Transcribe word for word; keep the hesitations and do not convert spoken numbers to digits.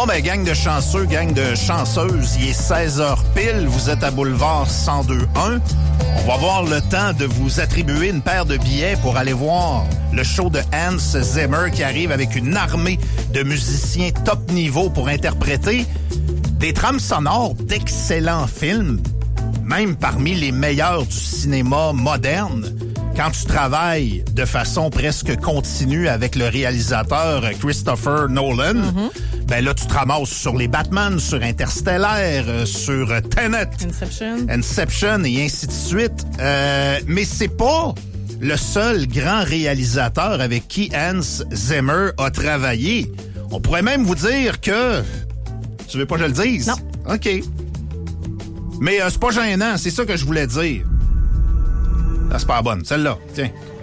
Bon, ben, gang de chanceux, gang de chanceuses, il est seize heures pile, vous êtes à Boulevard cent deux un. On va avoir le temps de vous attribuer une paire de billets pour aller voir le show de Hans Zimmer qui arrive avec une armée de musiciens top niveau pour interpréter des trames sonores d'excellents films, même parmi les meilleurs du cinéma moderne. Quand tu travailles de façon presque continue avec le réalisateur Christopher Nolan, mm-hmm. ben là, tu te ramasses sur les Batman, sur Interstellar, sur Tenet, Inception, Inception et ainsi de suite. Euh, mais c'est pas le seul grand réalisateur avec qui Hans Zimmer a travaillé. On pourrait même vous dire que... Tu veux pas que je le dise? Non. OK. Mais euh, c'est pas gênant, c'est ça que je voulais dire. Ah, c'est pas bonne, celle-là. Tiens.